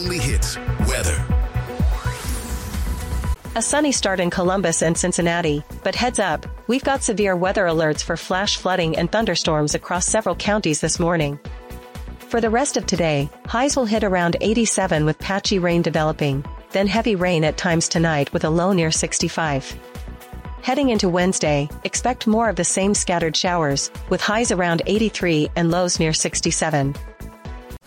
only hits weather. A sunny start in Columbus and Cincinnati, but heads up, we've got severe weather alerts for flash flooding and thunderstorms across several counties this morning. For the rest of today, highs will hit around 87 with patchy rain developing, then heavy rain at times tonight with a low near 65. Heading into Wednesday, expect more of the same scattered showers, with highs around 83 and lows near 67.